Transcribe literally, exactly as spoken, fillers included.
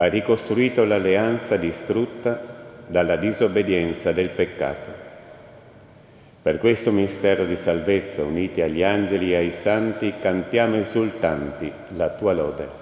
Hai ricostruito l'alleanza distrutta dalla disobbedienza del peccato. Per questo mistero di salvezza, uniti agli angeli e ai santi, cantiamo esultanti la tua lode.